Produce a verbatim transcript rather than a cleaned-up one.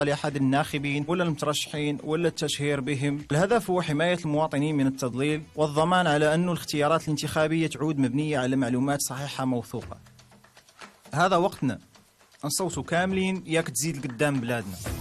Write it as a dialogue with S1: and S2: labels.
S1: لأحد الناخبين ولا المترشحين ولا التشهير بهم. الهدف هو حماية المواطنين من التضليل والضمان على أن الاختيارات الانتخابية تعود مبنية على معلومات صحيحة موثوقة. هذا وقتنا نصوتوا كاملين ياك تزيد قدام بلادنا.